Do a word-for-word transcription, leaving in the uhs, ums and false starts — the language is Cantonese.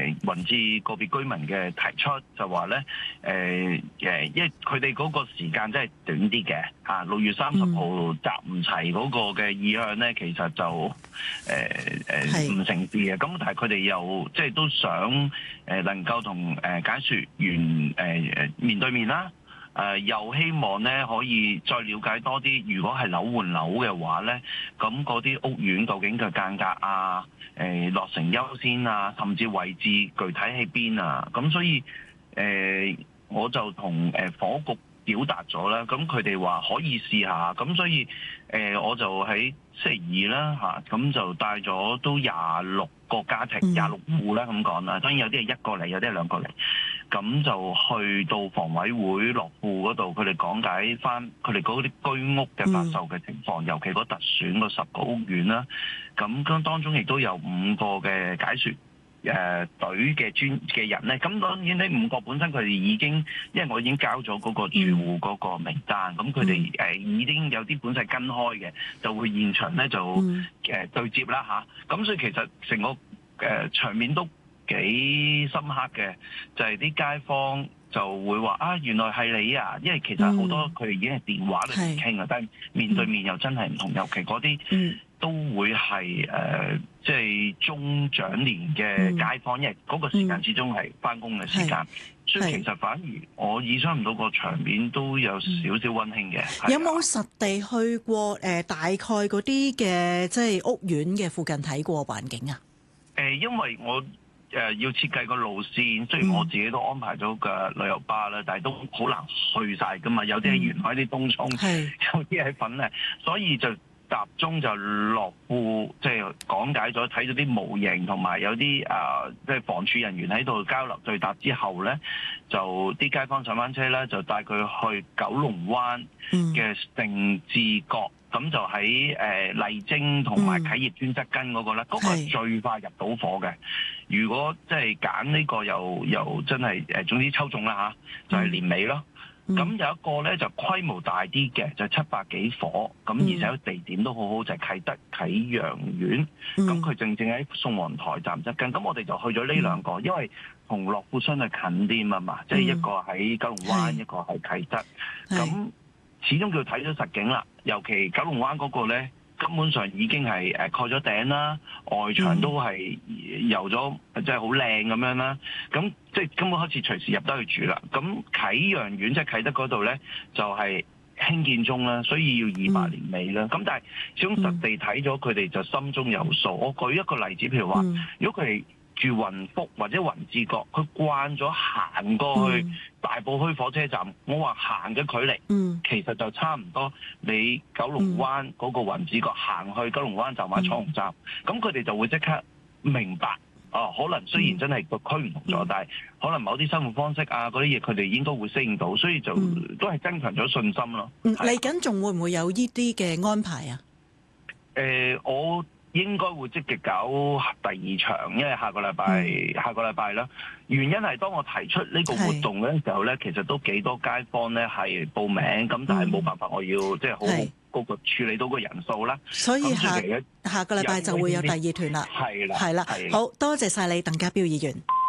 誒宏志個別居民嘅提出，就話咧誒誒，因為佢哋嗰個時間真係短啲嘅嚇，六月三十號集唔齊嗰個嘅意向咧，其實就誒誒唔成事嘅。咁但係佢哋又即係都想誒能夠同誒解說員誒誒面對面啦。誒、呃、又希望咧可以再了解多啲，如果係樓換樓嘅話咧，咁嗰啲屋苑究竟嘅間隔啊、誒、呃、落成優先啊，甚至位置具體喺邊啊？咁所以誒、呃，我就同誒房屋局表達咗啦，咁佢哋話可以試下，咁所以誒、呃、我就喺星期二啦嚇，咁、啊、就帶咗都廿六個家庭、廿六戶啦咁講啦，當然有啲係一個嚟，有啲係兩個嚟。咁就去到房委會樂富嗰度，佢哋講解翻佢哋嗰啲居屋嘅發售嘅情況，嗯、尤其嗰特選嗰十個屋苑啦。咁咁當中亦都有五個嘅解說誒隊嘅專嘅人咧。咁當然呢五個本身佢哋已經，因為我已經交咗嗰個住戶嗰個名單，咁佢哋誒已經有啲本身跟開嘅，就會現場咧就誒對接啦吓。咁、啊、所以其實成個誒、呃、場面都幾深刻嘅，就係、是、啲街坊就會話啊，原來係你啊！因為其實好多佢哋已經係電話裏面傾啊，嗯、但係面對面又真係唔同，嗯、尤其嗰啲都會係誒，即係中長年嘅街坊，嗯、因為嗰個時間始終係翻工嘅時間，嗯、所以其實反而我意想唔到個場面都有少少溫馨嘅。 嗯、有冇實地去過誒、呃？大概嗰啲嘅即係屋苑嘅附近睇過環境啊？ 誒、呃，因為我。誒、呃、要設計個路線，雖然我自己都安排咗個旅遊巴啦，但係都好難去晒噶嘛。有啲喺沿海啲東涌，嗯、有啲喺粉嶺，所以就集中就落戶，即係講解咗，睇咗啲模型，同埋有啲誒即係房署人員喺度交流對答之後咧，就啲街坊上翻車咧，就帶佢去九龍灣嘅盛智閣。咁就喺誒麗晶同埋啟業邨側根嗰個咧，嗰、嗯、個係最快入到伙嘅。如果即係揀呢個又又真係誒，總之抽中啦嚇，就係、是、年尾咯。咁、嗯、有一個咧就規模大啲嘅，就七百幾伙，咁、嗯、而且地點都好好，就係、是、啟德啟陽苑。咁佢、嗯、正正喺宋皇臺站側根。咁我哋就去咗呢兩個，嗯、因為同樂富相對近啲啊嘛，即係、嗯、一個喺九龍灣，是一個喺啟德。咁是始終叫睇咗實景啦，尤其九龍灣嗰個咧，根本上已經係誒蓋咗頂啦，外牆都係油咗，即係好靚咁樣啦。咁即係根本開始隨時入得去住啦。咁啟陽苑即係啟德嗰度咧，就係、是、興建中啦，所以要二百年尾啦。咁、嗯、但係始終實地睇咗，佢哋就心中有數。我舉一個例子，譬如話，嗯、如果佢哋住雲福或者宏志閣，佢慣咗行過去大埔墟火車站，我話行嘅距離，嗯、其實就差唔多你九龍灣嗰個宏志閣行去九龍灣站或者彩虹站，咁佢哋就會即刻明白，哦、啊，可能雖然真係個區唔同咗，嗯、但係可能某啲生活方式啊嗰啲嘢，佢哋應該會適應到，所以就、嗯、都係增強咗信心咯。 嚟緊仲會唔會有呢啲嘅安排啊？ 誒、呃，我。應該會積極搞第二場，因為下個禮拜、嗯、下個禮拜啦。原因係當我提出呢個活動嘅時候咧，是其實都幾多街坊咧係報名，咁、嗯、但係冇辦法，我要即係好好嗰個處理到個人數啦。 所以下下個禮拜就會有第二團啦。係啦，係啦，好多謝晒你，鄧家彪議員。